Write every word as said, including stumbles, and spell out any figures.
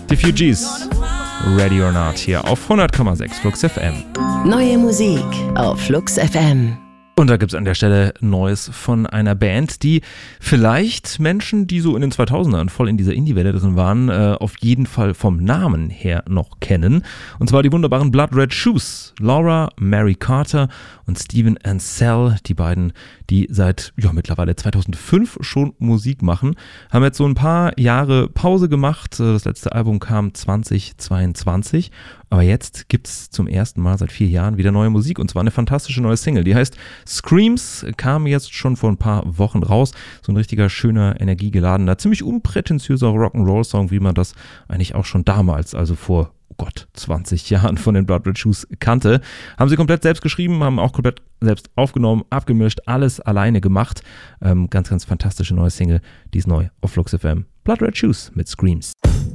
Die Fugees, Ready or Not, hier auf hundert Komma sechs Flux F M. Neue Musik auf Flux F M. Und da gibt es an der Stelle Neues von einer Band, die vielleicht Menschen, die so in den zweitausendern voll in dieser Indie-Welle drin waren, äh, auf jeden Fall vom Namen her noch kennen. Und zwar die wunderbaren Blood Red Shoes. Laura, Mary Carter und Steven Ansell, die beiden, die seit ja, mittlerweile zweitausendfünf schon Musik machen, haben jetzt so ein paar Jahre Pause gemacht. Das letzte Album kam zweitausendzweiundzwanzig. Aber jetzt gibt es zum ersten Mal seit vier Jahren wieder neue Musik, und zwar eine fantastische neue Single. Die heißt Screams, kam jetzt schon vor ein paar Wochen raus. So ein richtiger, schöner, energiegeladener, ziemlich unprätentiöser Rock'n'Roll-Song, wie man das eigentlich auch schon damals, also vor, oh Gott, zwanzig Jahren von den Blood Red Shoes kannte. Haben sie komplett selbst geschrieben, haben auch komplett selbst aufgenommen, abgemischt, alles alleine gemacht. Ähm, ganz, ganz fantastische neue Single, die ist neu auf Flux F M. Blood Red Shoes mit Screams.